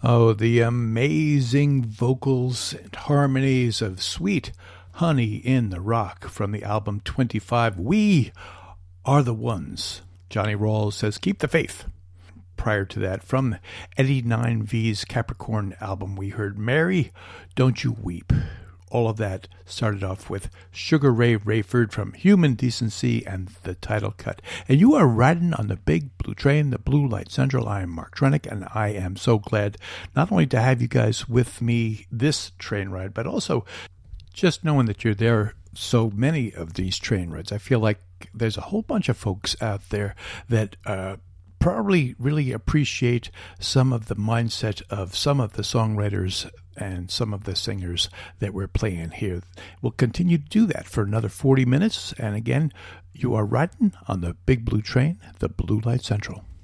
Oh, the amazing vocals and harmonies of Sweet Honey in the Rock from the album 25. We are the ones. Johnny Rawls says, keep the faith. Prior to that, from Eddie 9V's Capricorn album, we heard Mary, Don't You Weep. All of that started off with Sugar Ray Rayford from Human Decency and the title cut. And you are riding on the big blue train, the Blue Light Central. I am Mark Trenick, and I am so glad not only to have you guys with me this train ride, but also just knowing that you're there so many of these train rides. I feel like there's a whole bunch of folks out there that probably really appreciate some of the mindset of some of the songwriters and some of the singers that we're playing here. We'll continue to do that for another 40 minutes. And again, you are riding on the big blue train, the Blue Light Central.